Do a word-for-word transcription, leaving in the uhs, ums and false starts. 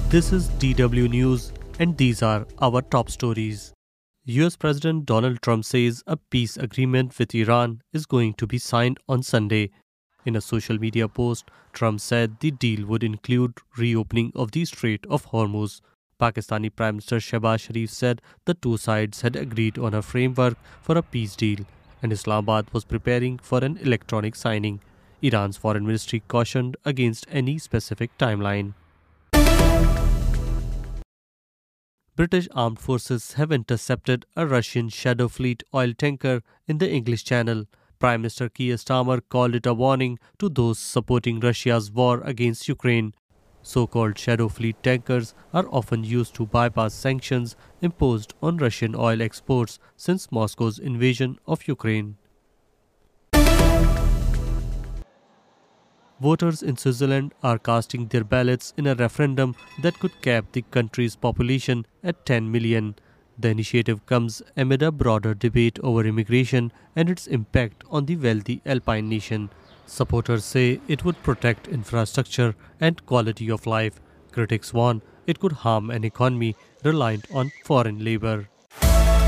This is D W News, and these are our top stories. U S President Donald Trump says a peace agreement with Iran is going to be signed on Sunday. In a social media post, Trump said the deal would include reopening of the Strait of Hormuz. Pakistani Prime Minister Shehbaz Sharif said the two sides had agreed on a framework for a peace deal, and Islamabad was preparing for an electronic signing. Iran's foreign ministry cautioned against any specific timeline. British armed forces have intercepted a Russian Shadow Fleet oil tanker in the English Channel. Prime Minister Keir Starmer called it a warning to those supporting Russia's war against Ukraine. So-called Shadow Fleet tankers are often used to bypass sanctions imposed on Russian oil exports since Moscow's invasion of Ukraine. Voters in Switzerland are casting their ballots in a referendum that could cap the country's population at ten million. The initiative comes amid a broader debate over immigration and its impact on the wealthy Alpine nation. Supporters say it would protect infrastructure and quality of life. Critics warn it could harm an economy reliant on foreign labor.